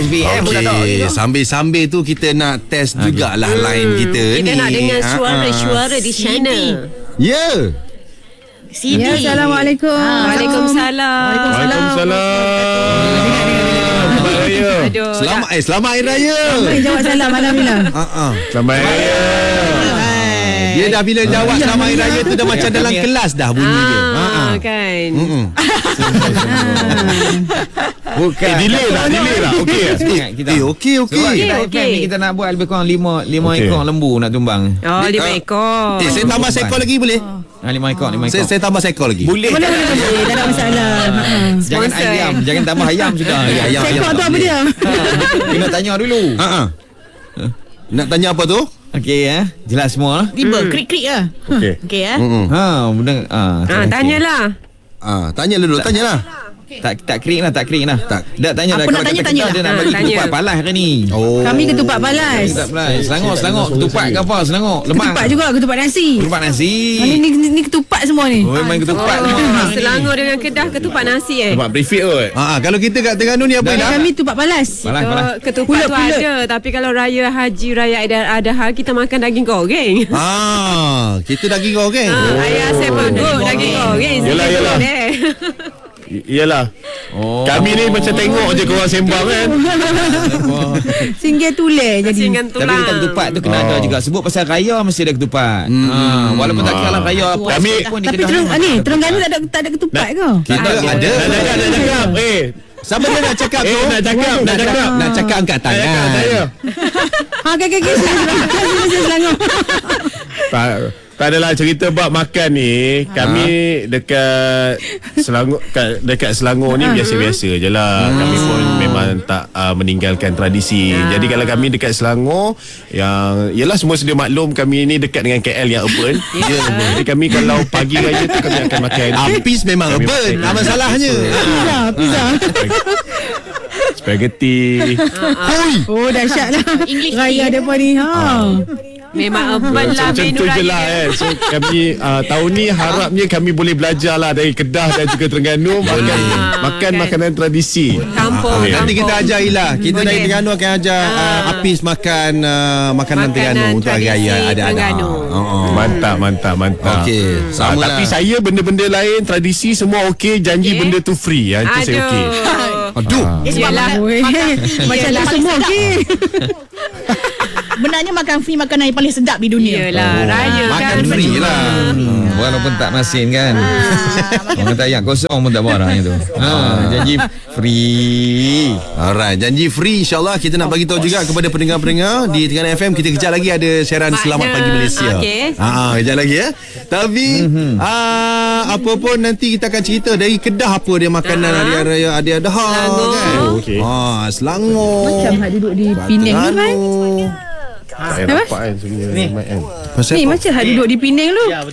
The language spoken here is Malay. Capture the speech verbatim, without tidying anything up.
S B M pun tak tahu. Okey, sambil-sambil tu kita nak test jugalah hmm. line kita, kita ni. Kita nak dengar suara-suara di sana. Ya. Sidi. Ya, Assalamualaikum. Waalaikumsalam. Waalaikumsalam. Aduh. Selamat eh selamat Hari Raya. Baik, jawab salam Alhamdulillah. Ha ah. Selamat Hari Raya. Dia dah bila jawab Selamat Hari Raya tu dah macam dalam kelas dah bunyi dia. Ha ah, kan. Bukan. Eh, delay lah, delay lah. Okey. Eh, okey okey. Sebab kita Okey. F M ni kita nak buat lebih kurang lima lima Okey. ekor lembu nak tumbang. Oh, lima ekor. Eh, saya tambah seekor lagi boleh? Ha, lima ekor, lima Saya ekor. saya tambah seekor lagi. Boleh. Boleh, boleh, boleh. Tak ada masalah. Ha. Jangan Sponsor, ayam, eh. jangan tambah ayam sudah. Ya, ayam. Sekor tu apa dia? Kena tanya dulu. Ha ah. Nak tanya apa tu? Okey eh, jelas semua. Tiba, krik-krik lah. Okey. Okey eh. Ha, benda ah. Ha, tanyalah. Ah, tanya dulu, tanyalah. Tak tak kering lah, tak kering lah. Tak. Dah tanya Apa dah. nak Kalau tanya, kata tanya kita lah. Dia nak Ha, bagi tanya. ketupat palas hari ni. Oh. Kami ketupat balas. Ketupat palas. Selangor, selangor. Ketupat ke apa? Selangor. Lemang. Ketupat juga, ketupat nasi. Ketupat nasi. Ah, Ni, ni, ni, ni ketupat semua ni. Oh, main ketupat Oh, semua. hari ni. Selangor dengan Kedah ketupat nasi eh. Tempat prefect kot. Ah, ah, kalau kita kat Terengganu ni apa Dah, dah? Kami ketupat balas. Palas, palas. Oh, ketupat Pulut, tu pulut. ada. Tapi kalau raya haji, raya Adha, kita makan daging goreng. Ah, kita daging goreng. Ha, ayah saya panggung daging goreng. Yelah, Sikit yelah. boleh. I- Iyalah. Oh. Kami ni macam tengok je korang sembang kan. Singgah tulis jadi. Singan Tapi tulang. kita ketupat tu kena Oh. ada juga. Sebut pasal raya mesti ada ketupat. Ha, walaupun tak kira lah raya apa Kami- pun di Tapi Kedah terung, ni. ni Terengganu tak ada tak ada ketupat ke? Kita Tak ada. ada. Nak cakap, nak cakap. Eh, Siapa dia nak cakap eh tu? nak cakap, nak cakap. Nak cakap angkat Nak cakap tangan. saya. Ha, okey okey okey. Sila Selangor. Tak, tak adalah cerita bab makan ni. Kami dekat Selangor, kat, dekat Selangor ni biasa-biasa je lah. Kami pun memang tak uh, meninggalkan tradisi. Jadi kalau kami dekat Selangor, yang yelah semua sedia maklum, kami ni dekat dengan K L yang urban. Ya. Jadi kami kalau pagi raya tu kami akan makan Apis memang Kami urban. makan. Apa masalahnya? Pizza, pizza. spaghetti. Oi. Oh, dahsyat lah. Raya depan ni. Ha. Memang urban lah Macam menu tu je lah raya. kan. So kami uh, tahun ni harapnya kami boleh belajar lah dari Kedah dan juga Terengganu makan makan kan. makanan tradisi. Kampung, Ah, Nanti kampung. kita ajar Ila. Kita Boleh. dari Terengganu akan ajar uh, Apis makan uh, makanan Makanan Terengganu untuk hari tradisi raya. Ada ada. Terengganu. Oh. Mantap, mantap, mantap. Okey, Ah, sama tapi lah. saya benda-benda lain tradisi semua okey, janji Okey. benda tu free. Ha, itu saya okey. Aduh. Aduh. Eh, sebab Yelah. makan, Oi. makan, macam Yelah, tak paling semua sedap. okey. Benarnya makan free makanan yang paling sedap di dunia. Yelah, raya Makan kan. free lah. Hmm, walaupun tak masin kan. Orang kata ayat kosong pun tak marah itu. Ha, janji free. Alright, janji free insyaAllah. Kita nak bagi tahu juga kepada pendengar-pendengar di Terengganu F M. Kita kejap lagi ada siaran Makna. Selamat Pagi Malaysia. Okey. Ah, kejap lagi ya. Tapi ah, apa pun nanti kita akan cerita dari Kedah apa dia makanan Ah. hari raya Adi Adha Selangor. kan. Oh, okey. Ah, Selangor. Macam hak duduk di Penang ni kan. Tak payah nampak kan sebenarnya. Ni. Kan. Pasal Ni apa? macam hak duduk di Penang tu.